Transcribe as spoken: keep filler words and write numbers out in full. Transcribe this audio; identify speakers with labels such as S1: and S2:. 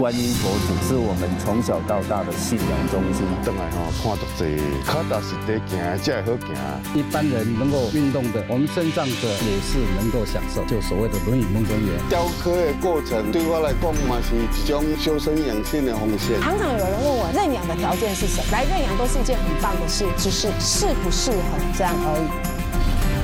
S1: 观音佛祖是我们从小到大的信仰中心。
S2: 转来吼，看到这脚踏实地行，才会好行。
S1: 一般人能够运动的，我们身障者也是能够享受，就所谓的轮椅梦中园。
S2: 雕刻的过程对我来讲嘛是一种修身养性的方式。
S3: 常常有人问我认养的条件是什么？来认养都是一件很棒的事，只是适不适合这样而已。